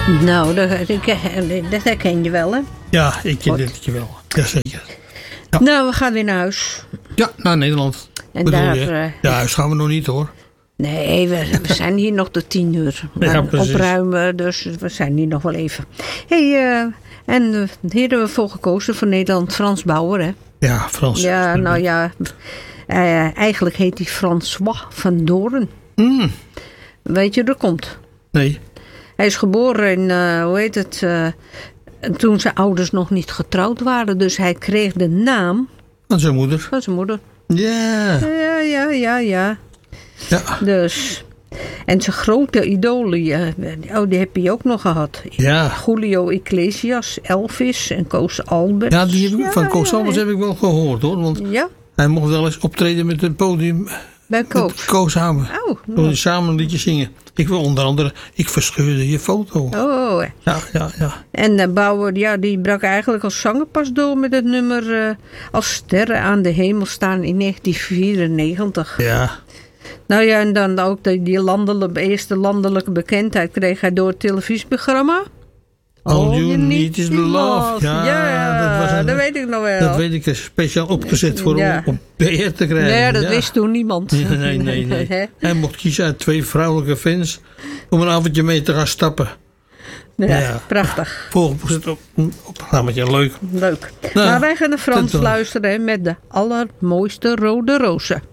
Nou, dat herken je wel, hè? Ja, ik ken dit wel. Jazeker. Ja. Nou, we gaan weer naar huis. Ja, naar Nederland. En Bedoel daar, je? Ja, huis gaan we nog niet hoor. Nee, we zijn hier nog tot 10 uur. Ja, precies. Opruimen, dus we zijn hier nog wel even. En hier hebben we voor gekozen voor Nederland-Frans Bauer, hè? Ja, Frans. Ja, nou ja. Eigenlijk heet hij François van Doorn. Weet je hoe dat komt? Nee. Hij is geboren in, toen zijn ouders nog niet getrouwd waren. Dus hij kreeg de naam Van zijn moeder. van zijn moeder. Ja. Ja. Ja. Dus. En zijn grote idolen, die heb je ook nog gehad. Ja. Julio Iglesias, Elvis en Koos Albers. Ja, die heb ik, van Koos Albers heb ik wel gehoord hoor. Want Ja, hij mocht wel eens optreden met het podium. bij Koos. Met Koos samen. Oh, Toen die samen een liedje zingen. Ik wil onder andere, ik verscheurde je foto. oh. Ja. En Bauer, ja, die brak eigenlijk als zanger pas door met het nummer Als sterren aan de hemel staan in 1994. Ja. Nou ja, en dan ook die eerste landelijke bekendheid kreeg hij door het televisieprogramma. All You Need Is Love. Ja, dat weet ik nog wel. Dat weet ik, speciaal opgezet voor om PR te krijgen. Ja, dat wist toen niemand. Nee. Hij mocht kiezen uit 2 vrouwelijke fans om een avondje mee te gaan stappen. Ja, prachtig. Volgens het programmaatje, leuk. Leuk. Nou, maar wij gaan naar Frans luisteren met de allermooiste rode rozen.